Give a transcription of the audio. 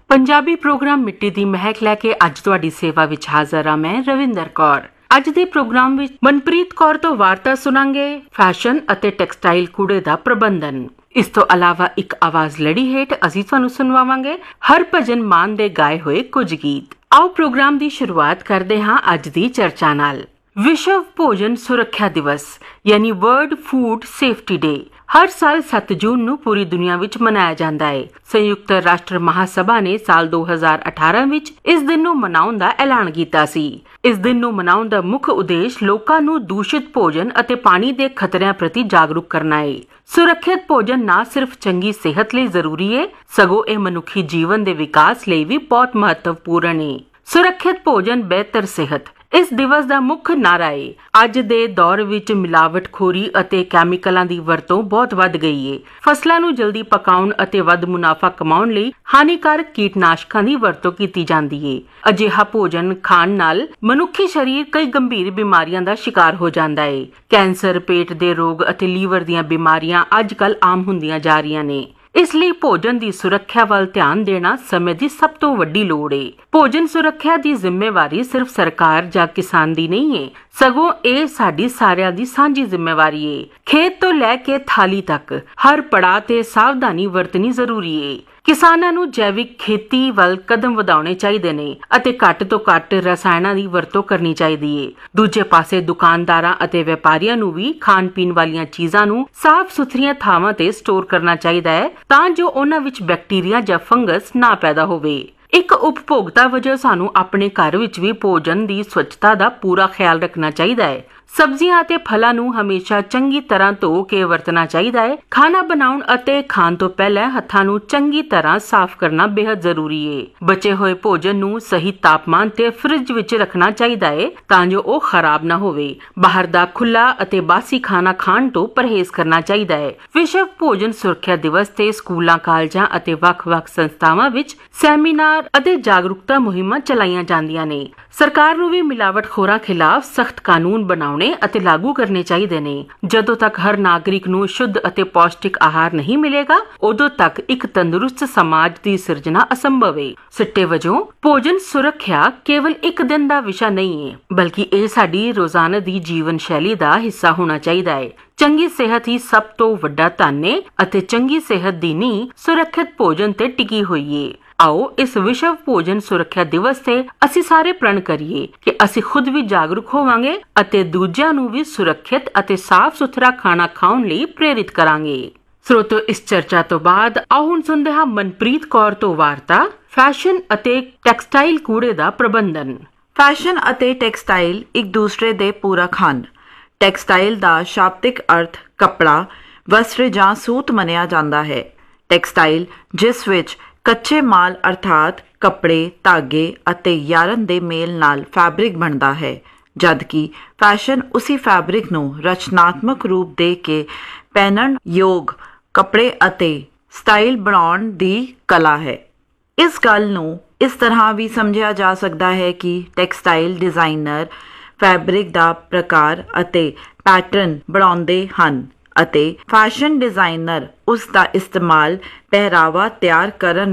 Punjabi programme ਮਿੱਟੀ ਦੀ ਮਹਿਕ ਲੈ ਕੇ ਅੱਜ ਤੁਹਾਡੀ ਸੇਵਾ ਵਿੱਚ ਹਾਜ਼ਰ ਹਾਂ ਮੈਂ ਰਵਿੰਦਰ ਕੌਰ। ਅੱਜ ਦੇ ਪ੍ਰੋਗਰਾਮ ਵਿੱਚ ਮਨਪ੍ਰੀਤ ਕੌਰ ਤੋਂ ਵਾਰਤਾ ਸੁਣਾਂਗੇ ਫੈਸ਼ਨ ਅਤੇ ਟੈਕਸਟਾਈਲ ਕੂੜੇ ਦਾ ਪ੍ਰਬੰਧਨ। ਇਸ ਤੋਂ ਇਲਾਵਾ ਇੱਕ ਆਵਾਜ਼ ਲੜੀ ਹੇਠ ਅਸੀਂ ਤੁਹਾਨੂੰ ਸੁਣਵਾਵਾਂਗੇ ਹਰਭਜਨ ਮਾਨ ਦੇ ਗਾਏ ਹੋਏ ਕੁਝ ਗੀਤ। ਆਓ ਪ੍ਰੋਗਰਾਮ ਦੀ ਸ਼ੁਰੂਆਤ ਕਰਦੇ ਹਾਂ ਅੱਜ ਦੀ ਚਰਚਾ ਨਾਲ। ਵਿਸ਼ਵ ਭੋਜਨ ਸੁਰੱਖਿਆ ਦਿਵਸ ਯਾਨੀ ਵਰਲਡ ਫੂਡ ਸੇਫਟੀ ਡੇ ਹਰ ਸਾਲ 7 ਜੂਨ ਨੂੰ ਪੂਰੀ ਦੁਨੀਆ ਵਿੱਚ ਮਨਾਇਆ ਜਾਂਦਾ ਹੈ। ਸੰਯੁਕਤ ਰਾਸ਼ਟਰ ਮਹਾਸਭਾ ਨੇ ਸਾਲ 2018 ਵਿੱਚ ਇਸ ਦਿਨ ਨੂੰ ਮਨਾਉਣ ਦਾ ਐਲਾਨ ਕੀਤਾ ਸੀ। ਇਸ ਦਿਨ ਨੂੰ ਮਨਾਉਣ ਦਾ ਮੁੱਖ ਉਦੇਸ਼ ਲੋਕਾਂ ਨੂੰ ਦੂਸ਼ਿਤ ਭੋਜਨ ਅਤੇ ਪਾਣੀ ਦੇ ਖਤਰਿਆਂ ਪ੍ਰਤੀ ਜਾਗਰੂਕ ਕਰਨਾ ਹੈ। ਸੁਰੱਖਿਅਤ ਭੋਜਨ ਨਾ ਸਿਰਫ ਚੰਗੀ ਸਿਹਤ ਲਈ ਜ਼ਰੂਰੀ ਹੈ, ਸਗੋਂ ਇਹ ਮਨੁੱਖੀ ਜੀਵਨ ਦੇ ਵਿਕਾਸ ਲਈ ਵੀ ਬਹੁਤ ਮਹੱਤਵਪੂਰਨ ਹੈ। ਸੁਰੱਖਿਅਤ ਭੋਜਨ ਬਿਹਤਰ ਸਿਹਤ ਇਸ ਦਿਵਸ ਦਾ ਮੁੱਖ ਨਾਅਰਾ ਹੈ। ਅੱਜ ਦੇ ਦੌਰ ਵਿੱਚ ਮਿਲਾਵਟਖੋਰੀ ਅਤੇ ਕੈਮੀਕਲਾਂ ਦੀ ਵਰਤੋਂ ਬਹੁਤ ਵੱਧ ਗਈ ਹੈ। ਫਸਲਾਂ ਨੂੰ ਜਲਦੀ ਪਕਾਉਣ ਅਤੇ ਵੱਧ ਮੁਨਾਫਾ ਕਮਾਉਣ ਲਈ ਹਾਨੀਕਾਰਕ ਕੀਟਨਾਸ਼ਕਾਂ ਦੀ ਵਰਤੋਂ ਕੀਤੀ ਜਾਂਦੀ ਹੈ। ਅਜਿਹਾ ਭੋਜਨ ਖਾਣ ਨਾਲ ਮਨੁੱਖੀ ਸਰੀਰ ਕਈ ਗੰਭੀਰ ਬਿਮਾਰੀਆਂ ਦਾ ਸ਼ਿਕਾਰ ਹੋ ਜਾਂਦਾ ਹੈ। ਕੈਂਸਰ, ਪੇਟ ਦੇ ਰੋਗ ਅਤੇ ਲੀਵਰ ਦੀਆਂ ਬਿਮਾਰੀਆਂ ਅੱਜ-ਕੱਲ੍ਹ ਆਮ ਹੁੰਦੀਆਂ ਜਾ ਰਹੀਆਂ ਨੇ। ਇਸ ਲਈ ਭੋਜਨ ਦੀ ਸੁਰੱਖਿਆ ਵੱਲ ਧਿਆਨ ਦੇਣਾ ਸਮੇਂ ਦੀ ਸਭ ਤੋਂ ਵੱਡੀ ਲੋੜ ਹੈ। ਭੋਜਨ ਸੁਰੱਖਿਆ ਦੀ ਜ਼ਿੰਮੇਵਾਰੀ ਸਿਰਫ ਸਰਕਾਰ ਜਾਂ ਕਿਸਾਨ ਦੀ ਨਹੀਂ ਹੈ, ਸਗੋਂ ਇਹ ਸਾਡੀ ਸਾਰਿਆਂ ਦੀ ਸਾਂਝੀ ਜ਼ਿੰਮੇਵਾਰੀ ਹੈ। ਖੇਤ ਤੋਂ ਲੈ ਕੇ ਥਾਲੀ ਤੱਕ ਹਰ ਪੜਾਅ ਤੇ ਸਾਵਧਾਨੀ ਵਰਤਣੀ ਜ਼ਰੂਰੀ ਹੈ। ਕਿਸਾਨਾਂ ਨੂੰ ਜੈਵਿਕ ਖੇਤੀ ਵੱਲ ਕਦਮ ਵਧਾਉਣੇ ਚਾਹੀਦੇ ਨੇ ਅਤੇ ਘੱਟ ਤੋਂ ਘੱਟ ਰਸਾਇਣਾਂ ਦੀ ਵਰਤੋਂ ਕਰਨੀ ਚਾਹੀਦੀ ਹੈ। ਦੂਜੇ ਪਾਸੇ ਦੁਕਾਨਦਾਰਾਂ ਅਤੇ ਵਪਾਰੀਆਂ ਨੂੰ ਵੀ ਖਾਣ ਪੀਣ ਵਾਲੀਆਂ ਚੀਜ਼ਾਂ ਨੂੰ ਸਾਫ਼ ਸੁਥਰੀਆਂ ਥਾਵਾਂ ਤੇ ਸਟੋਰ ਕਰਨਾ ਚਾਹੀਦਾ ਹੈ ਤਾਂ ਜੋ ਉਹਨਾਂ ਵਿੱਚ ਬੈਕਟੀਰੀਆ ਜਾਂ ਫੰਗਸ ਨਾ ਪੈਦਾ ਹੋਵੇ। ਇੱਕ ਉਪਭੋਗਤਾ ਵਜੋਂ ਸਾਨੂੰ ਆਪਣੇ ਘਰ ਵਿੱਚ ਵੀ ਭੋਜਨ ਦੀ ਸਵੱਛਤਾ ਦਾ ਪੂਰਾ ਖਿਆਲ ਰੱਖਣਾ ਚਾਹੀਦਾ ਹੈ। ਸਬਜ਼ੀਆਂ ਅਤੇ ਫਲਾਂ ਨੂੰ ਹਮੇਸ਼ਾ ਚੰਗੀ ਤਰ੍ਹਾਂ ਧੋ ਕੇ ਵਰਤਣਾ ਚਾਹੀਦਾ ਹੈ। ਖਾਣਾ ਬਣਾਉਣ ਅਤੇ ਖਾਣ ਤੋਂ ਪਹਿਲਾਂ ਹੱਥਾਂ ਨੂੰ ਚੰਗੀ ਤਰ੍ਹਾਂ ਸਾਫ਼ ਕਰਨਾ ਬੇहद ਜ਼ਰੂਰੀ ਹੈ। ਬਚੇ ਹੋਏ ਭੋਜਨ ਨੂੰ ਸਹੀ ਤਾਪਮਾਨ ਤੇ ਫ੍ਰਿਜ ਵਿੱਚ ਰੱਖਣਾ ਚਾਹੀਦਾ ਹੈ ਤਾਂ ਜੋ ਉਹ ਖਰਾਬ ਨਾ ਹੋਵੇ। ਬਾਹਰ ਦਾ ਖੁੱਲਾ ਅਤੇ ਬਾਸੀ ਖਾਣਾ ਖਾਣ ਤੋਂ ਪਰਹੇਜ਼ ਕਰਨਾ ਚਾਹੀਦਾ ਹੈ। ਵਿਸ਼ਵ ਭੋਜਨ ਸੁਰੱਖਿਆ ਦਿਵਸ ਤੇ ਸਕੂਲਾਂ, ਕਾਲਜਾਂ ਅਤੇ ਵੱਖ-ਵੱਖ ਸੰਸਥਾਵਾਂ ਵਿੱਚ ਸੈਮੀਨਾਰ ਅਤੇ ਜਾਗਰੂਕਤਾ ਮੁਹਿੰਮਾਂ ਚਲਾਈਆਂ ਜਾਂਦੀਆਂ ਨੇ। ਸਰਕਾਰ ਨੂੰ ਵੀ ਮਿਲਾਵਟਖੋਰਾਂ ਖਿਲਾਫ ਸਖਤ ਕਾਨੂੰਨ ਬਣਾਉਣੇ ਅਤੇ ਲਾਗੂ ਕਰਨੇ ਚਾਹੀਦੇ ਨੇ। ਜਦੋਂ ਤੱਕ ਹਰ ਨਾਗਰਿਕ ਨੂੰ ਸ਼ੁੱਧ ਅਤੇ ਪੌਸ਼ਟਿਕ ਆਹਾਰ ਨਹੀਂ ਮਿਲੇਗਾ, ਉਦੋਂ ਤੱਕ ਇੱਕ ਤੰਦਰੁਸਤ ਸਮਾਜ ਦੀ ਸਿਰਜਣਾ ਅਸੰਭਵ ਹੈ। ਸਿੱਟੇ ਵਜੋਂ ਭੋਜਨ ਸੁਰੱਖਿਆ ਕੇਵਲ ਇੱਕ ਦਿਨ ਦਾ ਵਿਸ਼ਾ ਨਹੀਂ ਹੈ, ਬਲਕਿ ਇਹ ਸਾਡੀ ਰੋਜ਼ਾਨਾ ਦੀ ਜੀਵਨ ਸ਼ੈਲੀ ਦਾ ਹਿੱਸਾ ਹੋਣਾ ਚਾਹੀਦਾ ਹੈ। ਚੰਗੀ ਸਿਹਤ ਹੀ ਸਭ ਤੋਂ ਵੱਡਾ ਧਨ ਹੈ ਅਤੇ ਚੰਗੀ ਸਿਹਤ ਦੀ ਨੀਂਹ ਸੁਰੱਖਿਅਤ ਭੋਜਨ ਤੇ ਟਿਕੀ ਹੋਈ ਹੈ। ਆਓ ਇਸ ਵਿਸ਼ਵ ਭੋਜਨ ਸੁਰੱਖਿਆ ਦਿਵਸ ਤੇ ਅਸੀਂ ਸਾਰੇ ਪ੍ਰਣ ਕਰੀਏ ਕਿ ਅਸੀਂ ਖੁਦ ਵੀ ਜਾਗਰੂਕ ਹੋਵਾਂਗੇ ਅਤੇ ਦੂਜਿਆਂ ਨੂੰ ਵੀ ਸੁਰੱਖਿਅਤ ਅਤੇ ਸਾਫ਼ ਸੁਥਰਾ ਖਾਣਾ ਖਾਣ ਲਈ ਪ੍ਰੇਰਿਤ ਕਰਾਂਗੇ। ਸਰੋਤੋ, ਇਸ ਚਰਚਾ ਤੋਂ ਬਾਅਦ ਆਓ ਹੁਣ ਸੁਣਦੇ ਹਾਂ ਮਨਪ੍ਰੀਤ ਕੌਰ ਤੋਂ ਵਾਰਤਾ ਫੈਸ਼ਨ ਅਤੇ ਟੈਕਸਟਾਈਲ ਕੂੜੇ ਦਾ ਪ੍ਰਬੰਧਨ। ਫੈਸ਼ਨ ਅਤੇ ਟੈਕਸਟਾਈਲ ਇੱਕ ਦੂਸਰੇ ਦੇ ਪੂਰਕ ਹਨ। ਟੈਕਸਟਾਈਲ ਦਾ ਸ਼ਾਬਦਿਕ ਅਰਥ ਕੱਪੜਾ, ਵਸਤਰ ਜਾਂ ਸੂਤ ਮੰਨਿਆ ਜਾਂਦਾ ਹੈ। ਟੈਕਸਟਾਈਲ ਜਿਸ ਵਿੱਚ ਕੱਚੇ ਮਾਲ ਅਰਥਾਤ ਕੱਪੜੇ, ਧਾਗੇ ਅਤੇ ਯਾਰਨ ਦੇ ਮੇਲ ਨਾਲ ਫੈਬਰਿਕ ਬਣਦਾ ਹੈ, ਜਦਕਿ ਫੈਸ਼ਨ ਉਸੇ ਫੈਬਰਿਕ ਨੂੰ ਰਚਨਾਤਮਕ ਰੂਪ ਦੇ ਕੇ ਪਹਿਨਣ ਯੋਗ ਕੱਪੜੇ ਅਤੇ ਸਟਾਈਲ ਬਣਾਉਣ ਦੀ ਕਲਾ ਹੈ। ਇਸ ਗੱਲ ਨੂੰ ਇਸ ਤਰ੍ਹਾਂ ਵੀ ਸਮਝਿਆ ਜਾ ਸਕਦਾ ਹੈ ਕਿ ਟੈਕਸਟਾਈਲ ਡਿਜ਼ਾਈਨਰ ਫੈਬਰਿਕ ਦਾ ਪ੍ਰਕਾਰ ਅਤੇ ਪੈਟਰਨ ਬਣਾਉਂਦੇ ਹਨ ਅਤੇ ਫੈਸ਼ਨ ਡਿਜ਼ਾਈਨਰ ਉਸ ਦਾ ਇਸਤੇਮਾਲ ਪਹਿਰਾਵਾ ਤਿਆਰ ਕਰਨ